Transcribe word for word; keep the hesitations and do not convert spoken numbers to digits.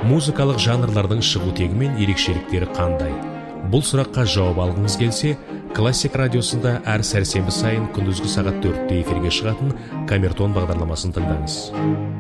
Музыкалық жанрлардың шығу тегі мен ерекшеліктері қандай? Бұл сұраққа жауап алғыңыз келсе, Классик радиосында әр сәрсенбі сайын күндізгі сағат төртте эфирге шығатын Камертон бағдарламасын тыңдаңыз.